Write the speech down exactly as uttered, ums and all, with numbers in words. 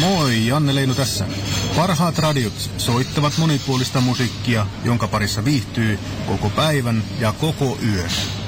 Moi, Janne Leino tässä. Parhaat radiot soittavat monipuolista musiikkia, jonka parissa viihtyy koko päivän ja koko yön.